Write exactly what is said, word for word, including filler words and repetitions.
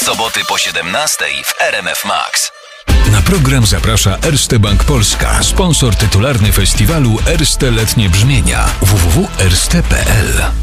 soboty po siedemnastej w R M F Max. Na program zaprasza Erste Bank Polska, sponsor tytularny festiwalu Erste Letnie Brzmienia. w w w kropka erste kropka p l